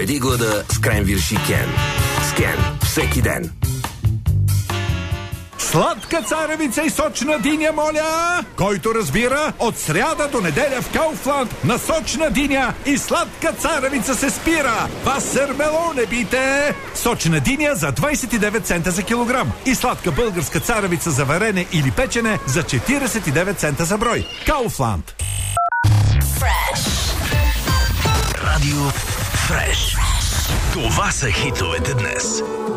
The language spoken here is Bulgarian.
Победи глада с Кренвирши Кен. С Кен всеки ден. Сладка царевица и сочна диня, моля! Който разбира, от сряда до неделя в Кауфланд на сочна диня и сладка царевица се спира. Васермело не бите! Сочна диня за 29 цента за килограм и сладка българска царевица за варене или печене за 49 цента за брой. Кауфланд. Радио Фреш. Това са хитовете днес.